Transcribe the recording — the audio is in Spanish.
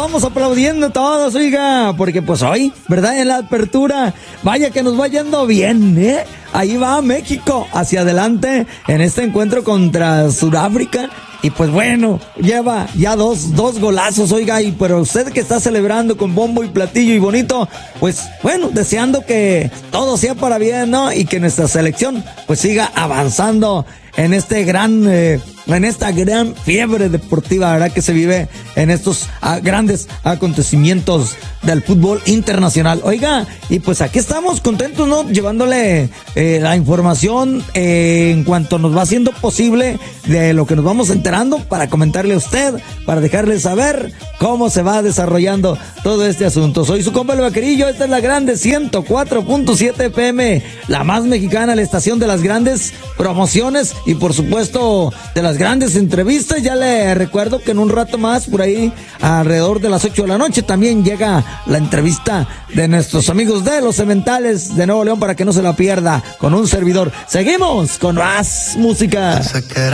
vamos aplaudiendo todos, oiga, porque pues hoy, ¿verdad? En la apertura, vaya que nos va yendo bien, ¿eh? Ahí va México hacia adelante en este encuentro contra Sudáfrica. Y pues bueno, lleva ya dos golazos, oiga, pero usted que está celebrando con bombo y platillo y bonito, pues bueno, deseando que todo sea para bien, ¿no? Y que nuestra selección pues siga avanzando en este en esta gran fiebre deportiva, ¿verdad? Que se vive en estos grandes acontecimientos del fútbol internacional. Oiga, y pues aquí estamos contentos, ¿no? Llevándole la información en cuanto nos va siendo posible de lo que nos vamos enterando para comentarle a usted, para dejarle saber cómo se va desarrollando todo este asunto. Soy su compa el Vaquerillo, esta es la grande 104.7 FM, la más mexicana, la estación de las grandes promociones y por supuesto de las grandes entrevistas. Ya le recuerdo que en un rato más, por ahí alrededor de las 8 de la noche, también llega la entrevista de nuestros amigos de los Cementales de Nuevo León para que no se la pierda con un servidor. Seguimos con más música.